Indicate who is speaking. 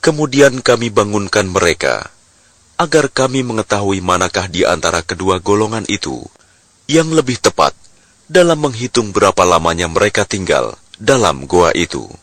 Speaker 1: Kemudian kami bangunkan mereka, agar kami mengetahui manakah di antara kedua golongan itu yang lebih tepat dalam menghitung berapa lamanya mereka tinggal dalam goa itu.